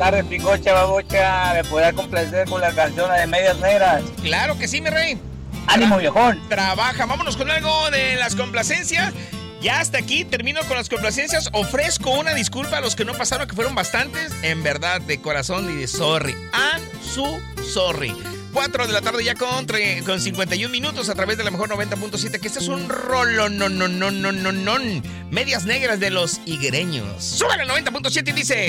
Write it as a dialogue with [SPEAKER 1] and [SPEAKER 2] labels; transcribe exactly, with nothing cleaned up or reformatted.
[SPEAKER 1] tardes, Picocha Babocha. ¿Me podrá complacer con la canción de Medias Negras?
[SPEAKER 2] Claro que sí, mi rey.
[SPEAKER 1] ¡Ánimo, viejón!
[SPEAKER 2] Trabaja, vámonos con algo de las complacencias. Ya hasta aquí termino con las complacencias. Ofrezco una disculpa a los que no pasaron, que fueron bastantes. En verdad, de corazón y de sorry. I'm so sorry. cuatro de la tarde ya con, con cincuenta y un minutos a través de la mejor noventa punto siete. Que este es un rolo, no, no, no, no, no, no. Medias Negras de los Higuereños. Súbale al noventa punto siete y dice...